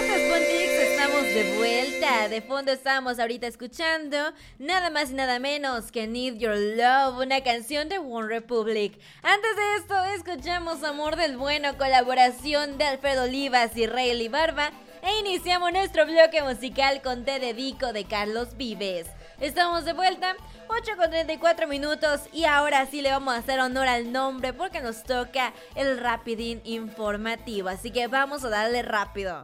partes, Pontix, estamos de vuelta. De fondo estamos ahorita escuchando nada más y nada menos que Need Your Love, una canción de One Republic. Antes de esto escuchamos Amor del Bueno, colaboración de Alfredo Olivas y Rayleigh Barba. E iniciamos nuestro bloque musical con Te Dedico de Carlos Vives. Estamos de vuelta, 8:34 y ahora sí le vamos a hacer honor al nombre porque nos toca el rapidín informativo. Así que vamos a darle rápido.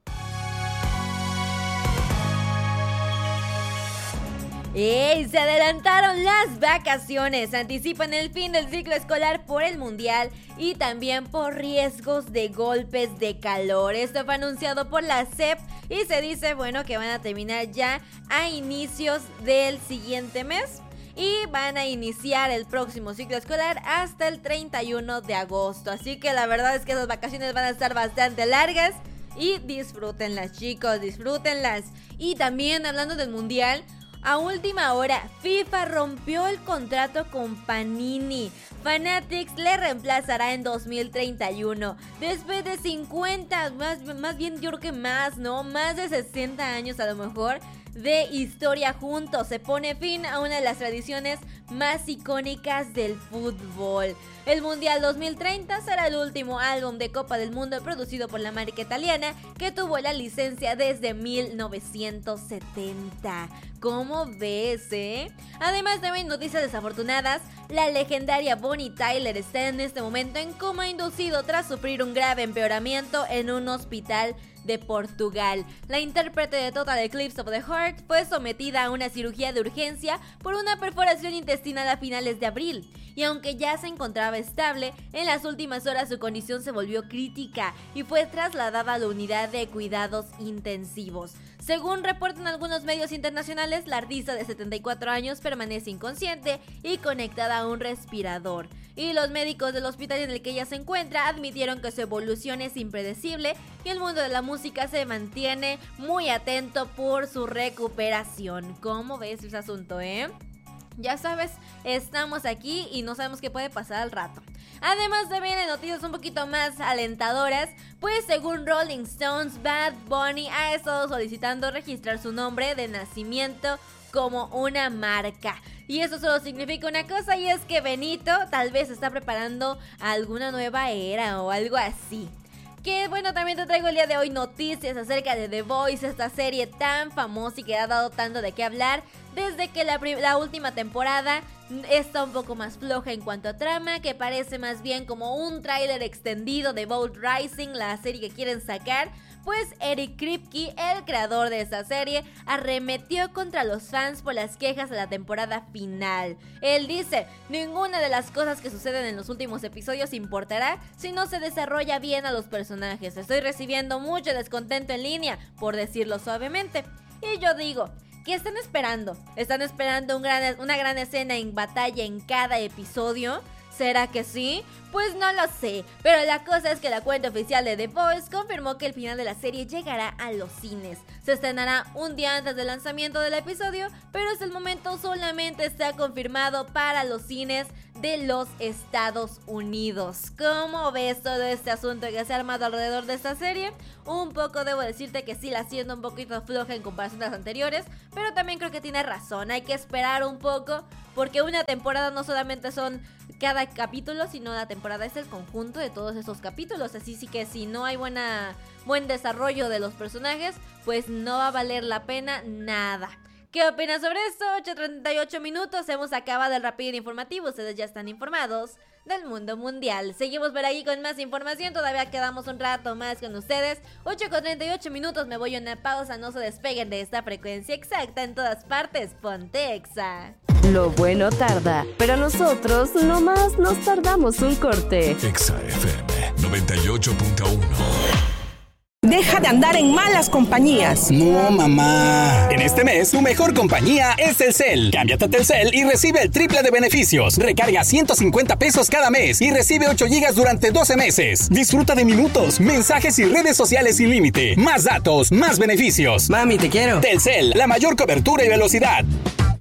¡Ey! Se adelantaron las vacaciones, anticipan el fin del ciclo escolar por el Mundial y también por riesgos de golpes de calor. Esto fue anunciado por la SEP y se dice, bueno, que van a terminar ya a inicios del siguiente mes y van a iniciar el próximo ciclo escolar hasta el 31 de agosto. Así que la verdad es que esas vacaciones van a estar bastante largas y disfrútenlas, chicos, disfrútenlas. Y también hablando del Mundial, a última hora, FIFA rompió el contrato con Panini. Fanatics le reemplazará en 2031. Después de 50, más bien yo creo que más, ¿no? Más de 60 años a lo mejor de historia juntos. Se pone fin a una de las tradiciones más icónicas del fútbol. El Mundial 2030 será el último álbum de Copa del Mundo producido por la marca italiana que tuvo la licencia desde 1970. ¿Cómo ves, Además, también noticias desafortunadas. La legendaria Bonnie Tyler está en este momento en coma inducido tras sufrir un grave empeoramiento en un hospital de Portugal. La intérprete de Total Eclipse of the Heart fue sometida a una cirugía de urgencia por una perforación intestinal a finales de abril. Y aunque ya se encontraba estable, en las últimas horas su condición se volvió crítica y fue trasladada a la unidad de cuidados intensivos. Según reportan algunos medios internacionales, la artista de 74 años permanece inconsciente y conectada a un respirador. Y los médicos del hospital en el que ella se encuentra admitieron que su evolución es impredecible y el mundo de la música se mantiene muy atento por su recuperación. ¿Cómo ves ese asunto, Ya sabes, estamos aquí y no sabemos qué puede pasar al rato. Además también de noticias un poquito más alentadoras, pues según Rolling Stones, Bad Bunny ha estado solicitando registrar su nombre de nacimiento como una marca. Y eso solo significa una cosa, y es que Benito tal vez está preparando alguna nueva era o algo así. Que bueno, también te traigo el día de hoy noticias acerca de The Voice, esta serie tan famosa y que ha dado tanto de qué hablar desde que la última temporada está un poco más floja en cuanto a trama, que parece más bien como un tráiler extendido de Bold Rising, la serie que quieren sacar. Pues Eric Kripke, el creador de esta serie, arremetió contra los fans por las quejas de la temporada final. Él dice: ninguna de las cosas que suceden en los últimos episodios importará si no se desarrolla bien a los personajes. Estoy recibiendo mucho descontento en línea, por decirlo suavemente. Y yo digo, ¿qué están esperando? ¿Están esperando una gran escena en batalla en cada episodio? ¿Será que sí? Pues no lo sé, pero la cosa es que la cuenta oficial de The Voice confirmó que el final de la serie llegará a los cines. Se estrenará un día antes del lanzamiento del episodio, pero hasta el momento solamente está confirmado para los cines de los Estados Unidos. ¿Cómo ves todo este asunto que se ha armado alrededor de esta serie? Un poco debo decirte que sí la siento un poquito floja en comparación a las anteriores, pero también creo que tiene razón, hay que esperar un poco, porque una temporada no solamente son cada capítulo, sino la temporada es el conjunto de todos esos capítulos. Así sí que si no hay buen desarrollo de los personajes, pues no va a valer la pena nada. ¿Qué opinas sobre esto? 8:38, hemos acabado el rápido informativo, ustedes ya están informados del mundo mundial. Seguimos por aquí con más información, todavía quedamos un rato más con ustedes. 8:38, me voy a una pausa, no se despeguen de esta frecuencia exacta en todas partes, ponte Exa. Lo bueno tarda, pero nosotros nomás nos tardamos un corte. Exa FM 98.1. Deja de andar en malas compañías. No, mamá. En este mes, tu mejor compañía es Telcel. Cámbiate a Telcel y recibe el triple de beneficios. Recarga 150 pesos cada mes y recibe 8 gigas durante 12 meses. Disfruta de minutos, mensajes y redes sociales sin límite. Más datos, más beneficios. Mami, te quiero. Telcel, la mayor cobertura y velocidad.